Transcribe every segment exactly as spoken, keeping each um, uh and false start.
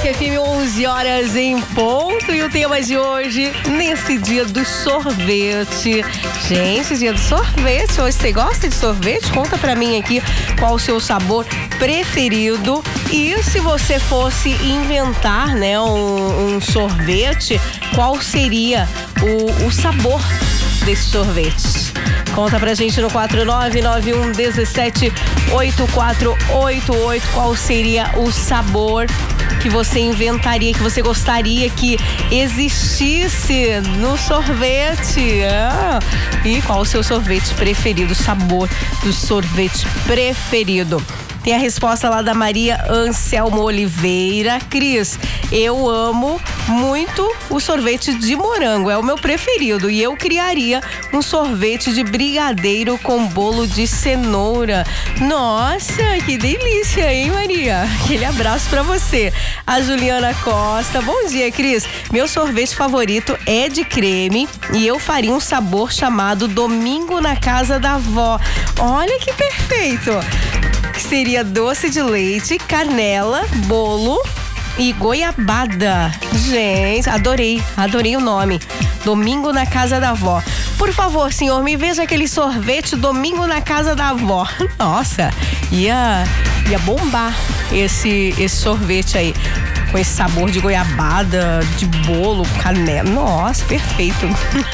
Nevasca F M, onze horas em ponto. E o tema de hoje, nesse dia do sorvete. Gente, dia do sorvete. Hoje você gosta de sorvete? Conta pra mim aqui qual o seu sabor preferido. E se você fosse inventar, né, um, um sorvete, qual seria o, o sabor desse sorvete? Conta pra gente no quatro nove nove um um sete oito quatro oito oito qual seria o sabor que você inventaria, que você gostaria que existisse no sorvete. Ah, e qual o seu sorvete preferido, o sabor do sorvete preferido? Tem a resposta lá da Maria Anselmo Oliveira. Cris, eu amo muito o sorvete de morango, é o meu preferido. E eu criaria um sorvete de brigadeiro com bolo de cenoura. Nossa, que delícia, hein, Maria? Aquele abraço pra você. A Juliana Costa, bom dia, Cris. Meu sorvete favorito é de creme e eu faria um sabor chamado Domingo na Casa da Vó. Olha que perfeito! Que seria doce de leite, canela, bolo e goiabada. Gente, adorei, adorei o nome. Domingo na Casa da Vó. Por favor, senhor, me veja aquele sorvete Domingo na Casa da Vó. Nossa, ia, ia bombar esse, esse sorvete aí. Com esse sabor de goiabada, de bolo, canela. Nossa, perfeito.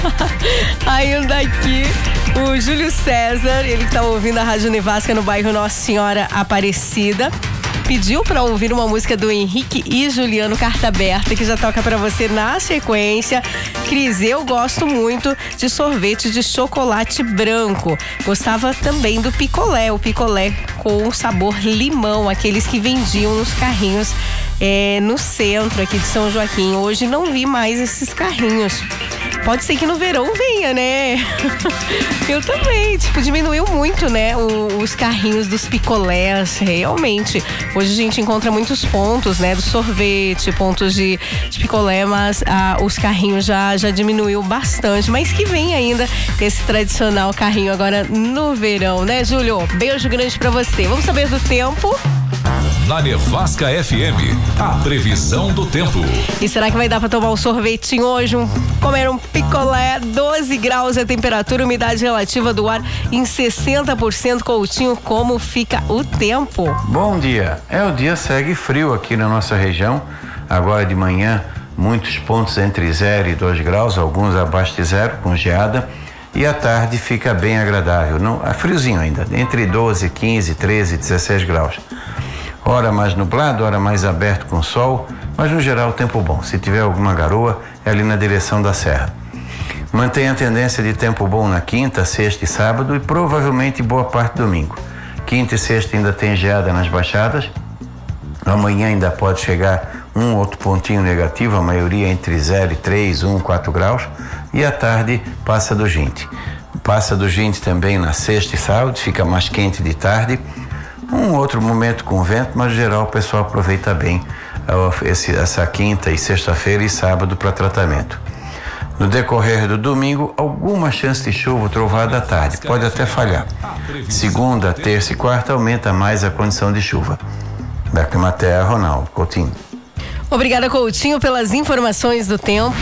Ainda aqui, o Júlio César, ele que tá ouvindo a Rádio Nevasca no bairro Nossa Senhora Aparecida, pediu pra ouvir uma música do Henrique e Juliano, Carta Aberta, que já toca pra você na sequência. Cris, eu gosto muito de sorvete de chocolate branco. Gostava também do picolé, o picolé com sabor limão, aqueles que vendiam nos carrinhos é, no centro aqui de São Joaquim. Hoje não vi mais esses carrinhos. Pode ser que no verão venha, né? Eu também, tipo, diminuiu muito, né? O, os carrinhos dos picolés, realmente. Hoje a gente encontra muitos pontos, né? Do sorvete, pontos de, de picolé, mas ah, os carrinhos já, já diminuiu bastante. Mas que vem ainda esse tradicional carrinho agora no verão, né, Júlio? Beijo grande pra você. Vamos saber do tempo? Na Nevasca F M, a previsão do tempo. E será que vai dar pra tomar um sorvetinho hoje? Um, comer um picolé, doze graus a temperatura, umidade relativa do ar em sessenta por cento. Coutinho, como fica o tempo? Bom dia. É, o dia segue frio aqui na nossa região. Agora de manhã, muitos pontos entre zero e dois graus, alguns abaixo de zero, com geada. E à tarde fica bem agradável. Não, é friozinho ainda, entre doze, quinze, treze, dezesseis graus. Hora mais nublado, hora mais aberto com sol, mas no geral tempo bom. Se tiver alguma garoa, é ali na direção da serra. Mantém a tendência de tempo bom na quinta, sexta e sábado e provavelmente boa parte do domingo. Quinta e sexta ainda tem geada nas baixadas. Amanhã ainda pode chegar um outro pontinho negativo, a maioria entre zero e três, um, quatro graus. E à tarde passa dos vinte. Passa dos vinte também na sexta e sábado, fica mais quente de tarde. Um outro momento com vento, mas no geral o pessoal aproveita bem uh, esse, essa quinta e sexta-feira e sábado para tratamento. No decorrer do domingo, alguma chance de chuva ou trovada à tarde, pode até falhar. Segunda, terça e quarta aumenta mais a condição de chuva. Da Climaterra, Ronaldo Coutinho. Obrigada, Coutinho, pelas informações do tempo.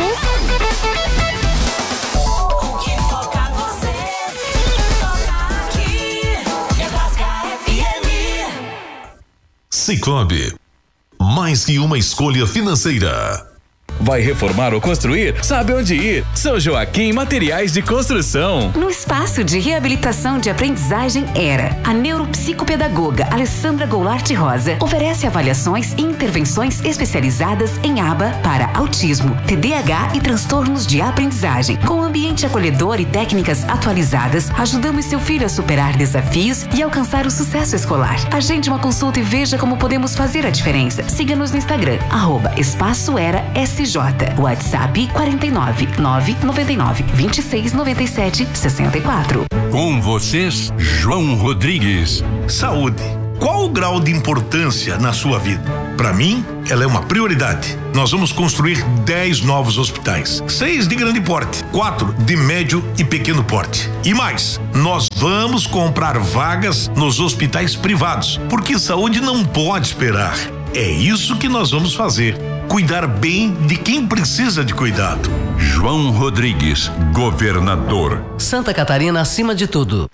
Sicoob, mais que uma escolha financeira. Vai reformar ou construir? Sabe onde ir? São Joaquim Materiais de Construção. No espaço de reabilitação de aprendizagem Era, a neuropsicopedagoga Alessandra Goulart Rosa oferece avaliações e intervenções especializadas em aba para autismo, T D A H e transtornos de aprendizagem. Com ambiente acolhedor e técnicas atualizadas, ajudamos seu filho a superar desafios e alcançar o sucesso escolar. Agende uma consulta e veja como podemos fazer a diferença. Siga-nos no Instagram, arroba Espaço Era S J. WhatsApp quarenta e nove, nove noventa e nove, vinte e seis, noventa e sete, sessenta e quatro. Com vocês, João Rodrigues. Saúde. Qual o grau de importância na sua vida? Para mim, ela é uma prioridade. Nós vamos construir dez novos hospitais, seis de grande porte, quatro de médio e pequeno porte. E mais, nós vamos comprar vagas nos hospitais privados, porque saúde não pode esperar. É isso que nós vamos fazer. Cuidar bem de quem precisa de cuidado. João Rodrigues, governador. Santa Catarina acima de tudo.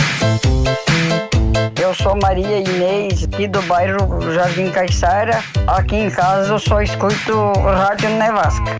Eu sou Maria Inês, aqui do bairro Jardim Caiçara. Aqui em casa eu só escuto Rádio Nevasca.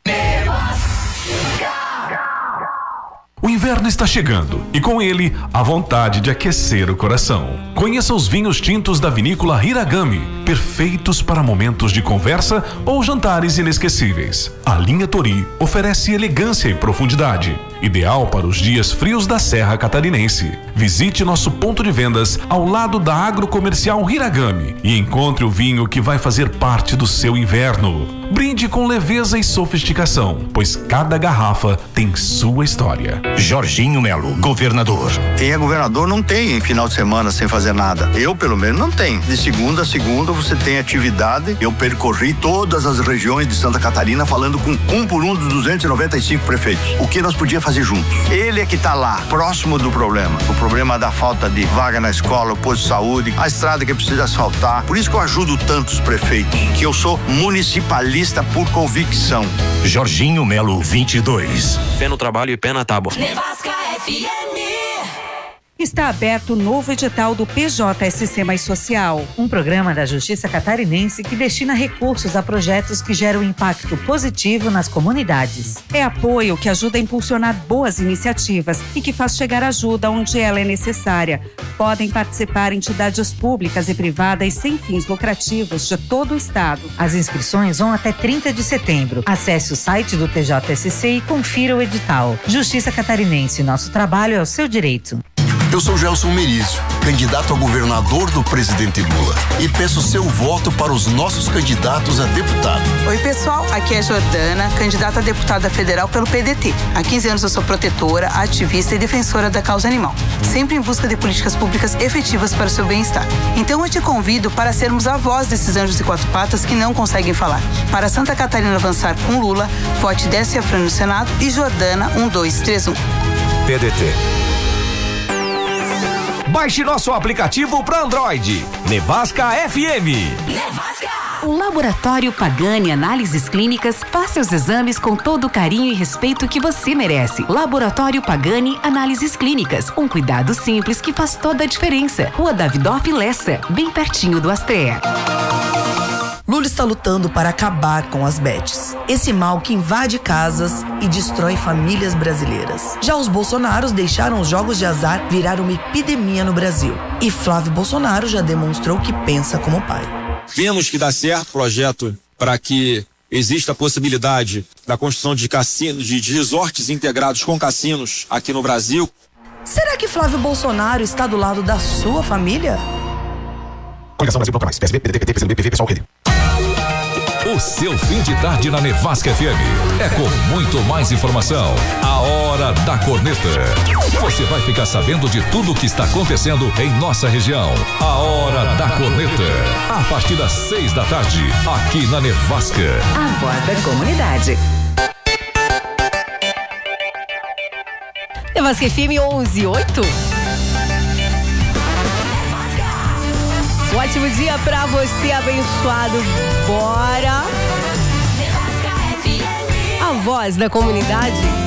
O inverno está chegando e com ele a vontade de aquecer o coração. Conheça os vinhos tintos da vinícola Hiragami, perfeitos para momentos de conversa ou jantares inesquecíveis. A linha Tori oferece elegância e profundidade, ideal para os dias frios da Serra Catarinense. Visite nosso ponto de vendas ao lado da agrocomercial Hiragami e encontre o vinho que vai fazer parte do seu inverno. Brinde com leveza e sofisticação, pois cada garrafa tem sua história. Jorginho Melo, governador. Quem é governador não tem final de semana sem fazer nada. Eu, pelo menos, não tenho. De segunda a segunda você tem atividade. Eu percorri todas as regiões de Santa Catarina falando com um por um dos duzentos e noventa e cinco prefeitos. O que nós podíamos fazer juntos? Ele é que está lá, próximo do problema. O problema da falta de vaga na escola, o posto de saúde, a estrada que precisa asfaltar. Por isso que eu ajudo tantos prefeitos, que eu sou municipalista por convicção. Jorginho Melo, vinte e dois. Pé no trabalho e pé na tábua. Nevasca F M. Está aberto o novo edital do P J S C Mais Social, um programa da Justiça Catarinense que destina recursos a projetos que geram impacto positivo nas comunidades. É apoio que ajuda a impulsionar boas iniciativas e que faz chegar ajuda onde ela é necessária. Podem participar entidades públicas e privadas sem fins lucrativos de todo o estado. As inscrições vão até trinta de setembro. Acesse o site do T J S C e confira o edital. Justiça Catarinense, nosso trabalho é o seu direito. Eu sou Gelson Merizio, candidato a governador do presidente Lula, e peço seu voto para os nossos candidatos a deputado. Oi pessoal, aqui é Jordana, candidata a deputada federal pelo P D T. Há quinze anos eu sou protetora, ativista e defensora da causa animal, sempre em busca de políticas públicas efetivas para o seu bem-estar. Então eu te convido para sermos a voz desses anjos de quatro patas que não conseguem falar. Para Santa Catarina avançar com Lula, vote Décia Fran no Senado e Jordana um dois três um. P D T. Baixe nosso aplicativo para Android. Nevasca F M. Nevasca! O Laboratório Pagani Análises Clínicas faz seus exames com todo o carinho e respeito que você merece. Laboratório Pagani Análises Clínicas. Um cuidado simples que faz toda a diferença. Rua Davidoff Lessa, bem pertinho do Astrea. Lula está lutando para acabar com as bets, esse mal que invade casas e destrói famílias brasileiras. Já os bolsonaros deixaram os jogos de azar virar uma epidemia no Brasil. E Flávio Bolsonaro já demonstrou que pensa como pai. Vemos que dá certo o projeto para que exista a possibilidade da construção de cassinos, de, de resorts integrados com cassinos aqui no Brasil. Será que Flávio Bolsonaro está do lado da sua família? Coligação Brasil mais, P S B, P D T, P C B, P V, Pessoal, Rede. O seu fim de tarde na Nevasca F M é com muito mais informação. A Hora da Corneta. Você vai ficar sabendo de tudo o que está acontecendo em nossa região. A Hora da Corneta. A partir das seis da tarde, aqui na Nevasca. A voz da comunidade. Nevasca F M onze oito. Um ótimo dia pra você, abençoado. Bora! A voz da comunidade.